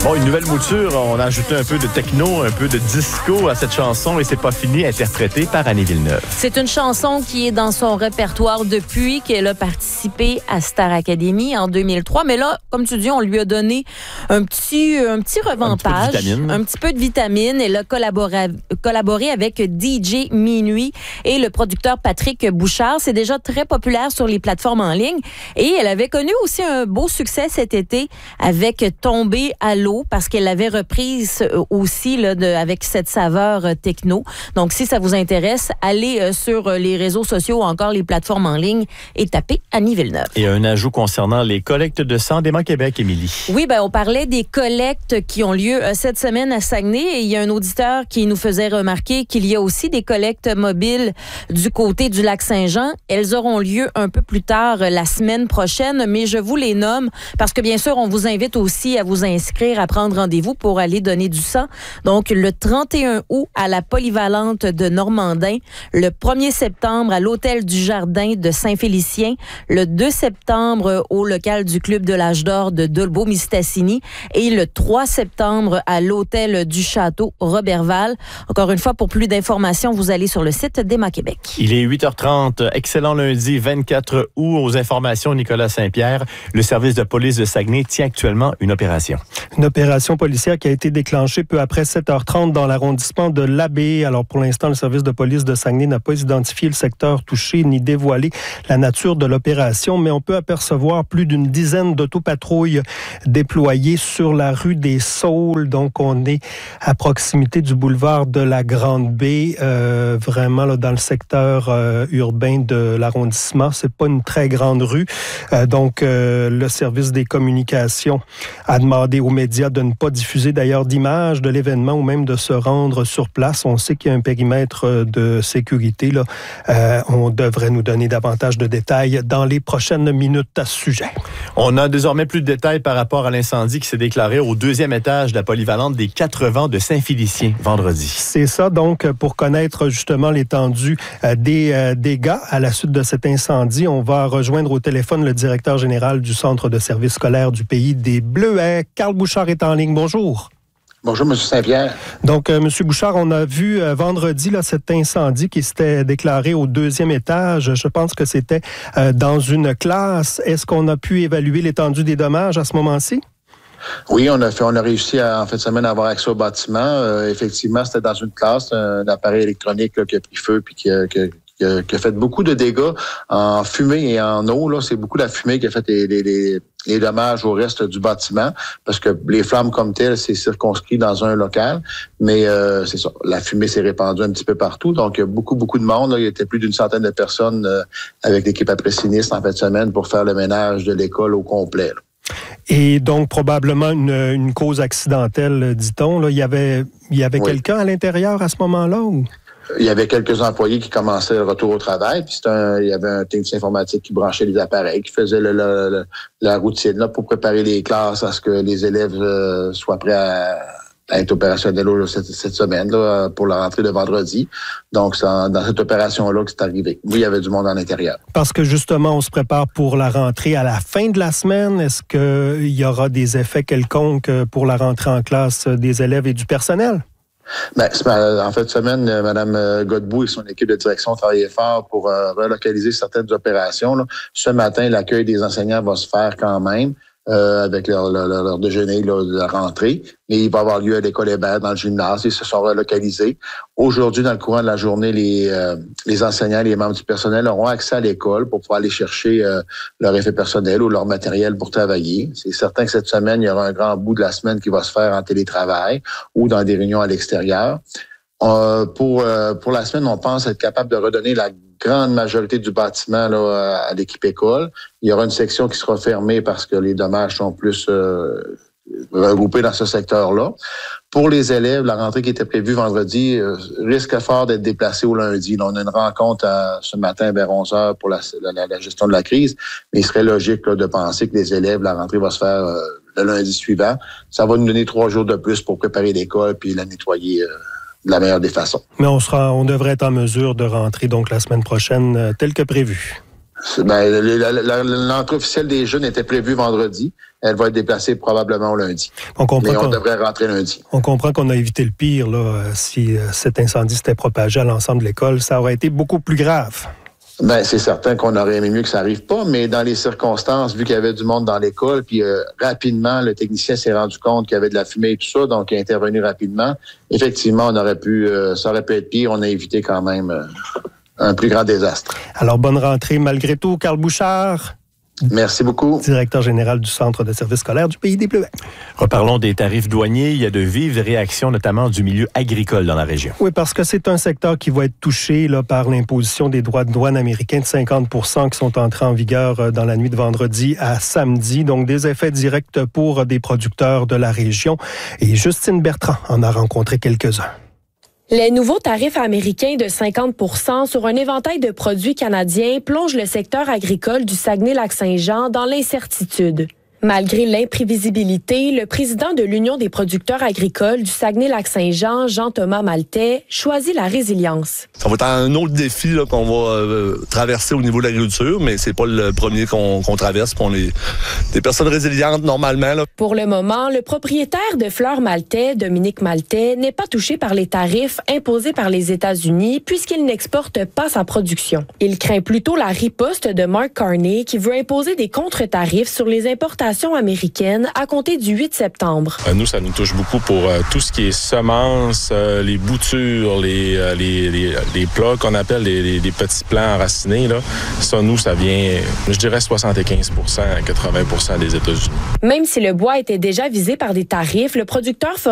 Bon, une nouvelle mouture, on a ajouté un peu de techno, un peu de disco à cette chanson et c'est pas fini, interprétée par Annie Villeneuve. C'est une chanson qui est dans son répertoire depuis qu'elle a participé à Star Academy en 2003. Mais là, comme tu dis, on lui a donné un petit revampage, un petit peu de vitamine. Elle a collaboré avec DJ Minuit et le producteur Patrick Bouchard. C'est déjà très populaire sur les plateformes en ligne. Et elle avait connu aussi un beau succès cet été avec Tomber à l'eau, parce qu'elle l'avait reprise aussi là, avec cette saveur techno. Donc, si ça vous intéresse, allez sur les réseaux sociaux ou encore les plateformes en ligne et tapez Annie Villeneuve. Et un ajout concernant les collectes de sang d'Emma Québec, Émilie. Oui, on parlait des collectes qui ont lieu cette semaine à Saguenay et il y a un auditeur qui nous faisait remarquer qu'il y a aussi des collectes mobiles du côté du lac Saint-Jean. Elles auront lieu un peu plus tard la semaine prochaine, mais je vous les nomme parce que bien sûr, on vous invite aussi à vous inscrire, à prendre rendez-vous pour aller donner du sang. Donc, le 31 août à la Polyvalente de Normandin, le 1er septembre à l'Hôtel du Jardin de Saint-Félicien, le 2 septembre au local du Club de l'Âge d'Or de Dolbeau-Mistassini et le 3 septembre à l'Hôtel du Château Roberval. Encore une fois, pour plus d'informations, vous allez sur le site d'Emma Québec. Il est 8h30. Excellent lundi 24 août. Aux informations, Nicolas Saint-Pierre, le service de police de Saguenay tient actuellement une opération. Une opération policière qui a été déclenchée peu après 7h30 dans l'arrondissement de l'Abbé. Alors, pour l'instant, le service de police de Saguenay n'a pas identifié le secteur touché ni dévoilé la nature de l'opération, mais on peut apercevoir plus d'une dizaine d'autopatrouilles déployées sur la rue des Saules. Donc, on est à proximité du boulevard de la Grande-Baie, vraiment là, dans le secteur urbain de l'arrondissement. C'est pas une très grande rue. Donc, le service des communications a demandé aux médias de ne pas diffuser d'ailleurs d'images de l'événement ou même de se rendre sur place. On sait qu'il y a un périmètre de sécurité. Là. On devrait nous donner davantage de détails dans les prochaines minutes à ce sujet. On a désormais plus de détails par rapport à l'incendie qui s'est déclaré au 2e étage de la Polyvalente des 4 Vents de Saint-Félicien vendredi. C'est ça, donc, pour connaître justement l'étendue des dégâts à la suite de cet incendie, on va rejoindre au téléphone le directeur général du Centre de services scolaires du Pays des Bleuets. Carl Bouchard est en ligne. Bonjour. Bonjour, M. Saint-Pierre. Donc, M. Bouchard, on a vu vendredi là, cet incendie qui s'était déclaré au 2e étage. Je pense que c'était dans une classe. Est-ce qu'on a pu évaluer l'étendue des dommages à ce moment-ci? Oui, on a réussi en fin de semaine à avoir accès au bâtiment. Effectivement, c'était dans une classe, un appareil électronique là, qui a pris feu puis qui a fait beaucoup de dégâts en fumée et en eau. Là, c'est beaucoup la fumée qui a fait les dommages au reste du bâtiment, parce que les flammes comme telles, c'est circonscrit dans un local, mais c'est ça, la fumée s'est répandue un petit peu partout, donc il y a beaucoup de monde. Là. Il y était plus d'une centaine de personnes avec l'équipe après-sinistre en fin de semaine pour faire le ménage de l'école au complet. Là. Et donc, probablement une cause accidentelle, dit-on. Là. Il y avait quelqu'un à l'intérieur à ce moment-là? Ou? Il y avait quelques employés qui commençaient le retour au travail, puis il y avait un technicien informatique qui branchait les appareils, qui faisait la routine là, pour préparer les classes à ce que les élèves soient prêts à être opérationnels cette semaine là, pour la rentrée de vendredi. Donc, c'est dans cette opération-là que c'est arrivé. Oui, il y avait du monde à l'intérieur. Parce que justement, on se prépare pour la rentrée à la fin de la semaine. Est-ce qu'il y aura des effets quelconques pour la rentrée en classe des élèves et du personnel? En fin de semaine, Mme Godbout et son équipe de direction travaillaient fort pour relocaliser certaines opérations. Là. Ce matin, l'accueil des enseignants va se faire quand même avec leur déjeuner là, de la rentrée. Mais il va avoir lieu à l'école Hébert, dans le gymnase. Ils se sont relocalisés. Aujourd'hui, dans le courant de la journée, les enseignants et les membres du personnel auront accès à l'école pour pouvoir aller chercher leur effet personnel ou leur matériel pour travailler. C'est certain que cette semaine, il y aura un grand bout de la semaine qui va se faire en télétravail ou dans des réunions à l'extérieur. Pour la semaine, on pense être capable de redonner la grande majorité du bâtiment là, à l'équipe école. Il y aura une section qui sera fermée parce que les dommages sont plus regroupés dans ce secteur-là. Pour les élèves, la rentrée qui était prévue vendredi risque fort d'être déplacée au lundi. Là, on a une rencontre ce matin vers 11h pour la gestion de la crise, mais il serait logique là, de penser que les élèves, la rentrée va se faire le lundi suivant. Ça va nous donner 3 jours de plus pour préparer l'école puis la nettoyer de la meilleure des façons. Mais on devrait être en mesure de rentrer donc la semaine prochaine tel que prévu. L'entrée officielle des jeunes était prévue vendredi. elle va être déplacée probablement au lundi. On devrait rentrer lundi. On comprend qu'on a évité le pire là, si cet incendie s'était propagé à l'ensemble de l'école. Ça aurait été beaucoup plus grave. Ben, c'est certain qu'on aurait aimé mieux que ça arrive pas, mais dans les circonstances, vu qu'il y avait du monde dans l'école, puis rapidement, le technicien s'est rendu compte qu'il y avait de la fumée et tout ça, donc il est intervenu rapidement. Effectivement, ça aurait pu être pire. On a évité quand même un plus grand désastre. Alors, bonne rentrée malgré tout, Carl Bouchard. Merci beaucoup. Directeur général du Centre de services scolaires du Pays des Bleuets. Reparlons des tarifs douaniers. Il y a de vives réactions, notamment du milieu agricole dans la région. Oui, parce que c'est un secteur qui va être touché là, par l'imposition des droits de douane américains de 50 % qui sont entrés en vigueur dans la nuit de vendredi à samedi. Donc, des effets directs pour des producteurs de la région. Et Justine Bertrand en a rencontré quelques-uns. Les nouveaux tarifs américains de 50 % sur un éventail de produits canadiens plongent le secteur agricole du Saguenay-Lac-Saint-Jean dans l'incertitude. Malgré l'imprévisibilité, le président de l'Union des producteurs agricoles du Saguenay-Lac-Saint-Jean, Jean-Thomas Maltais, choisit la résilience. Ça va être un autre défi là, qu'on va traverser au niveau de l'agriculture, mais c'est pas le premier qu'on traverse. On est des personnes résilientes normalement. Là. Pour le moment, le propriétaire de Fleurs Maltais, Dominique Maltais, n'est pas touché par les tarifs imposés par les États-Unis puisqu'il n'exporte pas sa production. Il craint plutôt la riposte de Mark Carney qui veut imposer des contre-tarifs sur les importations américaine à compter du 8 septembre. Nous, ça nous touche beaucoup pour tout ce qui est semences, les boutures, les plats qu'on appelle les petits plants enracinés. Là. Ça, nous, ça vient, je dirais, 75 % à 80 % des États-Unis. Même si le bois était déjà visé par des tarifs, le producteur